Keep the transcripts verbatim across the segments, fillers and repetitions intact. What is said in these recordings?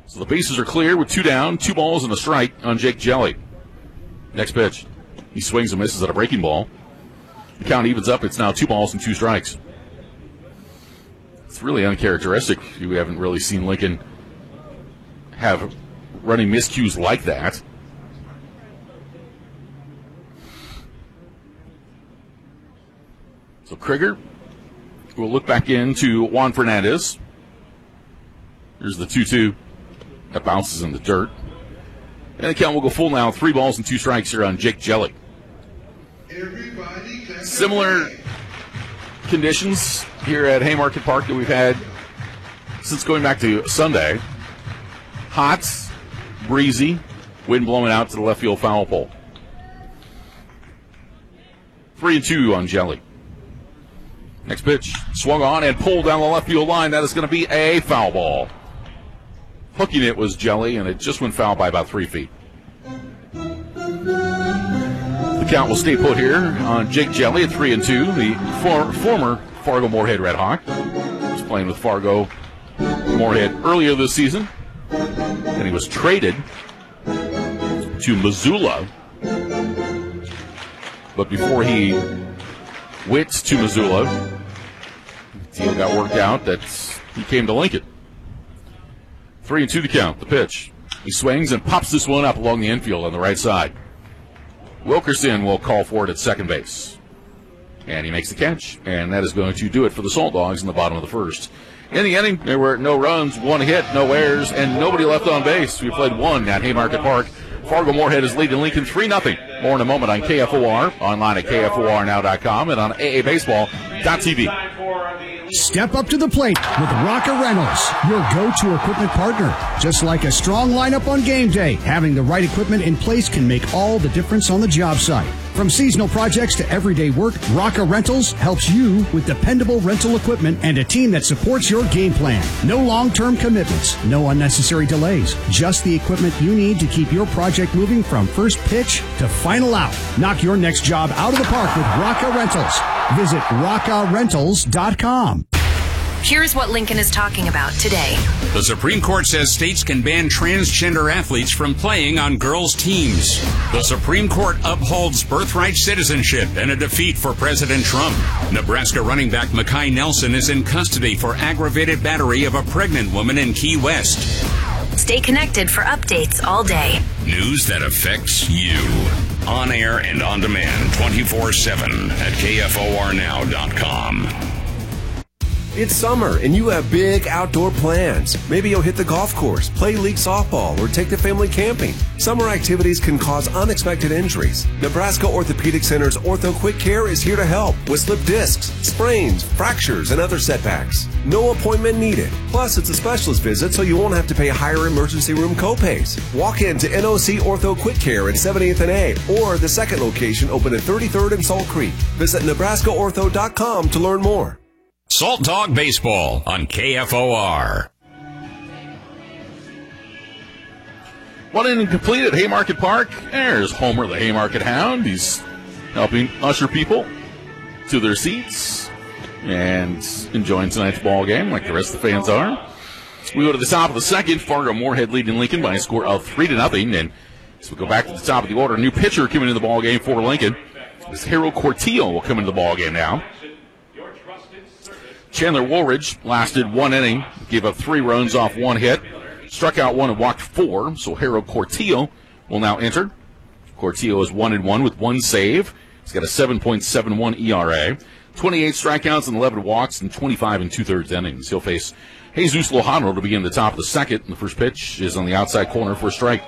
So the bases are clear with two down, two balls and a strike on Jake Jelly. Next pitch. He swings and misses at a breaking ball. The count evens up. It's now two balls and two strikes. It's really uncharacteristic. We haven't really seen Lincoln have running miscues like that. So Krieger will look back into Juan Fernandez. Here's the two two. That bounces in the dirt. And the count will go full now. Three balls and two strikes here on Jake Jelly. Similar conditions here at Haymarket Park that we've had since going back to Sunday. Hot, breezy, wind blowing out to the left field foul pole. Three and two on Jelly. Next pitch, swung on and pulled down the left field line. That is going to be a foul ball. Hooking it was Jelly, and it just went foul by about three feet. The count will stay put here on Jake Jelly at three and two. The for, former Fargo Moorhead Red Hawk was playing with Fargo Moorhead earlier this season, and he was traded to Missoula. But before he went to Missoula, the deal got worked out that he came to Lincoln. Three and two to count. The pitch. He swings and pops this one up along the infield on the right side. Wilkerson will call for it at second base. And he makes the catch. And that is going to do it for the Salt Dogs in the bottom of the first. In the inning, there were no runs, one hit, no errors, and nobody left on base. We played one at Haymarket Park. Fargo Moorhead is leading Lincoln three nothing. More in a moment on K F O R, online at K F O R now dot com, and on A A baseball dot T V. Step up to the plate with Rocca Reynolds, your go-to equipment partner. Just like a strong lineup on game day, having the right equipment in place can make all the difference on the job site. From seasonal projects to everyday work, Rocca Rentals helps you with dependable rental equipment and a team that supports your game plan. No long-term commitments, no unnecessary delays, just the equipment you need to keep your project moving from first pitch to final out. Knock your next job out of the park with Rocca Rentals. Visit rocca rentals dot com. Here's what Lincoln is talking about today. The Supreme Court says states can ban transgender athletes from playing on girls' teams. The Supreme Court upholds birthright citizenship in a defeat for President Trump. Nebraska running back Mekhi Nelson is in custody for aggravated battery of a pregnant woman in Key West. Stay connected for updates all day. News that affects you. On air and on demand twenty-four seven at K F O R now dot com. It's summer and you have big outdoor plans. Maybe you'll hit the golf course, play league softball, or take the family camping. Summer activities can cause unexpected injuries. Nebraska Orthopedic Center's Ortho Quick Care is here to help with slip discs, sprains, fractures, and other setbacks. No appointment needed. Plus, it's a specialist visit, so you won't have to pay higher emergency room copays. Walk in to N O C Ortho Quick Care at seventieth and A, or the second location open at thirty-third and Salt Creek. Visit Nebraska Ortho dot com to learn more. Salt Dog Baseball on K F O R. One inning complete at Haymarket Park. There's Homer, the Haymarket Hound. He's helping usher people to their seats and enjoying tonight's ball game like the rest of the fans are. We go to the top of the second. Fargo Moorhead leading Lincoln by a score of three to nothing. And as we go back to the top of the order, new pitcher coming into the ball game for Lincoln. This Harold Cortillo will come into the ball game now. Chandler Woolridge lasted one inning, gave up three runs off one hit, struck out one and walked four. So Harold Cortillo will now enter. Cortillo is one and one with one save. He's got a seven point seven one E R A, twenty-eight strikeouts and eleven walks in twenty-five and two-thirds innings. He'll face Jesus Lojano to begin the top of the second. And the first pitch is on the outside corner for a strike.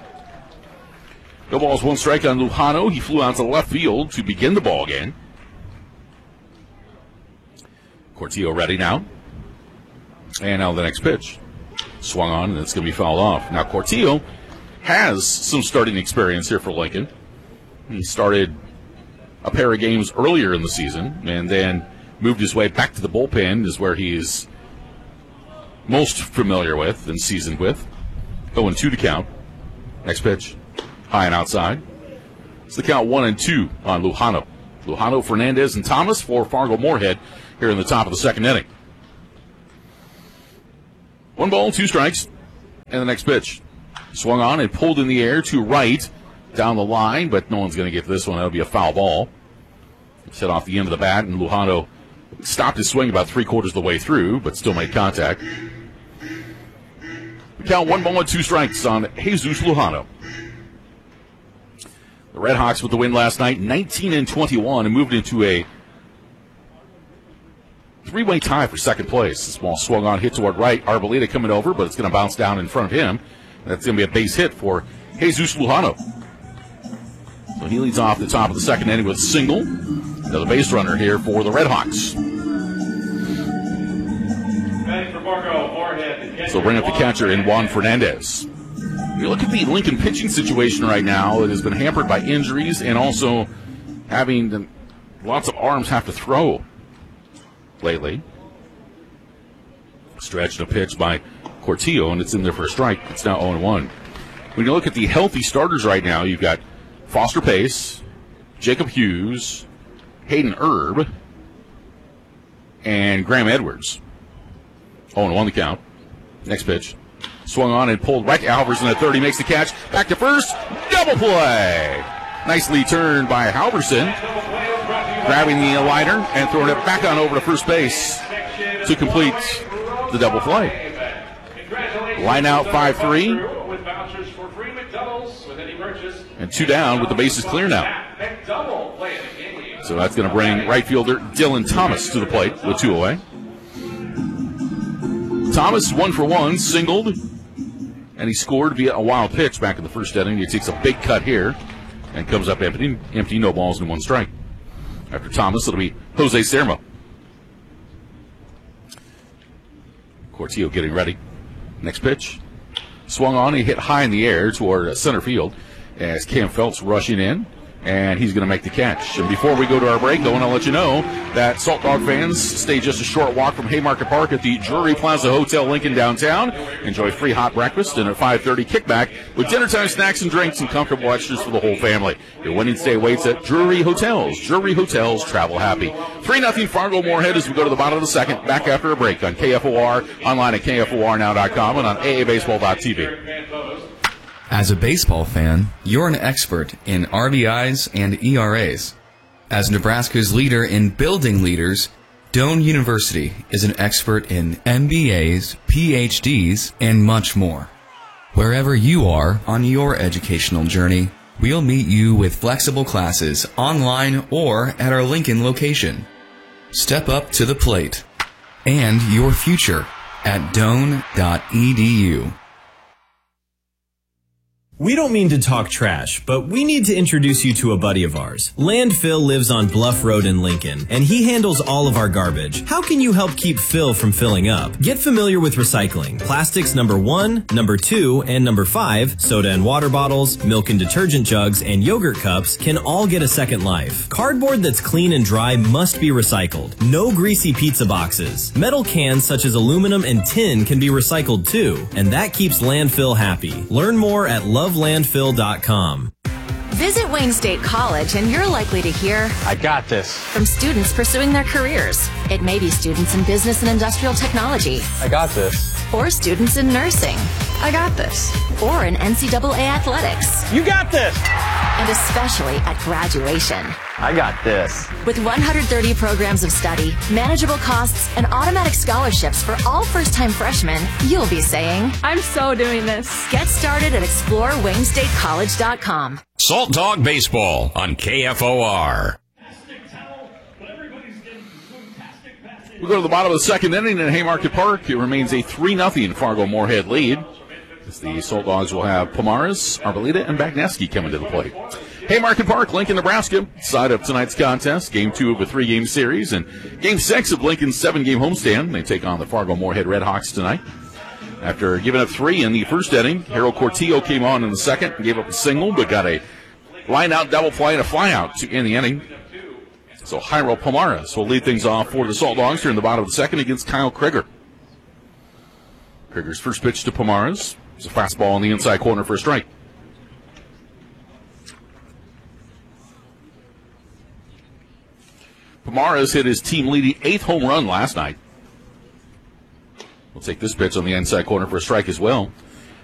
No balls, one strike on Lojano. He flew out to left field to begin the ball game. Cortillo ready now. And now the next pitch. Swung on, and it's going to be fouled off. Now Cortillo has some starting experience here for Lincoln. He started a pair of games earlier in the season and then moved his way back to the bullpen, is where he is most familiar with and seasoned with. oh and two to count. Next pitch. High and outside. It's the count one and two on Lujano. Lujano, Fernandez, and Thomas for Fargo Moorhead here in the top of the second inning. One ball, two strikes. And the next pitch. Swung on and pulled in the air to right down the line, but no one's going to get this one. That'll be a foul ball. Set off the end of the bat, and Lujano stopped his swing about three quarters of the way through, but still made contact. We count one ball and two strikes on Jesus Lujano. The Red Hawks with the win last night, nineteen and twenty-one, and moved into a three-way tie for second place. This ball swung on, hit toward right. Arboleda coming over, but it's going to bounce down in front of him. That's going to be a base hit for Jesus Lujano. So he leads off the top of the second inning with a single. Another base runner here for the Red Hawks. So bring up the catcher in Juan Fernandez. You look at the Lincoln pitching situation right now. It has been hampered by injuries and also having lots of arms have to throw lately. Stretched a pitch by Cortillo, and it's in there for a strike. It's now oh and one. When you look at the healthy starters right now, you've got Foster Pace, Jacob Hughes, Hayden Erb, and Graham Edwards. oh and one the count. Next pitch. Swung on and pulled right to Halverson at third. He makes the catch. Back to first. Double play. Nicely turned by Halverson. Grabbing the liner and throwing it back on over to first base to complete the double play. Line out five three. And two down with the bases clear now. So that's going to bring right fielder Dylan Thomas to the plate with two away. Thomas, one for one, singled, and he scored via a wild pitch back in the first inning. He takes a big cut here and comes up empty, empty no balls and one strike. After Thomas, it'll be Jose Sermo. Cortillo getting ready. Next pitch. Swung on, he hit high in the air toward center field as Cam Phelps rushing in, and he's going to make the catch. And before we go to our break, I want to let you know that Salt Dog fans stay just a short walk from Haymarket Park at the Drury Plaza Hotel Lincoln downtown. Enjoy free hot breakfast and a five thirty kickback with dinnertime snacks and drinks and comfortable extras for the whole family. Your winning stay waits at Drury Hotels. Drury Hotels, travel happy. three nothing Fargo Moorhead as we go to the bottom of the second. Back after a break on K F O R, online at K F O R now dot com and on A A baseball dot T V. As a baseball fan, you're an expert in R B Is and E R As. As Nebraska's leader in building leaders, Doane University is an expert in M B As, P H Ds, and much more. Wherever you are on your educational journey, we'll meet you with flexible classes online or at our Lincoln location. Step up to the plate and your future at doane dot e d u. We don't mean to talk trash, but we need to introduce you to a buddy of ours. Landfill lives on Bluff Road in Lincoln, and he handles all of our garbage. How can you help keep Phil from filling up? Get familiar with recycling. Plastics number one, number two, and number five, soda and water bottles, milk and detergent jugs, and yogurt cups can all get a second life. Cardboard that's clean and dry must be recycled. No greasy pizza boxes. Metal cans such as aluminum and tin can be recycled too, and that keeps landfill happy. Learn more at love landfill dot com. Visit Wayne State College and you're likely to hear, I got this. From students pursuing their careers. It may be students in business and industrial technology. I got this. Or students in nursing. I got this. Or in N C double A athletics. You got this. And especially at graduation. I got this. With one hundred thirty programs of study, manageable costs, and automatic scholarships for all first-time freshmen, you'll be saying, I'm so doing this. Get started at explore wayne state college dot com. Salt Dog Baseball on K F O R. We go to the bottom of the second inning in Haymarket Park. It remains a three nothing Fargo Moorhead lead. As the Salt Dogs will have Pomares, Arboleda, and Bagneski coming to the plate. Haymarket Park, Lincoln, Nebraska, side of tonight's contest. Game two of a three-game series, and game six of Lincoln's seven-game homestand. They take on the Fargo Moorhead Red Hawks tonight. After giving up three in the first inning, Harold Cortillo came on in the second and gave up a single, but got a line-out double play and a flyout to end the inning. So Jairo Pomares will lead things off for the Salt Dogs here in the bottom of the second against Kyle Krieger. Krieger's first pitch to Pomares is a fastball on the inside corner for a strike. Pomares hit his team-leading eighth home run last night. We'll take this pitch on the inside corner for a strike as well.